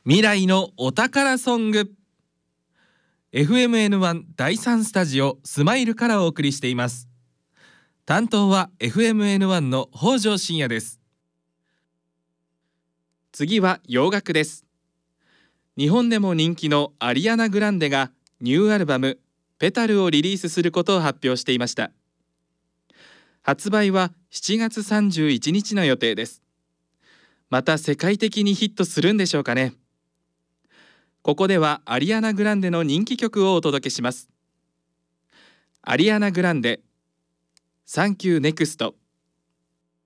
未来のお宝ソング FMN1 第3スタジオスマイルからお送りしています。担当は FMN1 の北条真也です。次は洋楽です。日本でも人気のアリアナ・グランデがニューアルバムペタルをリリースすることを発表していました。発売は7月31日の予定です。また世界的にヒットするんでしょうかね。ここではアリアナ・グランデの人気曲をお届けします。アリアナ・グランデ、サンキューネクスト。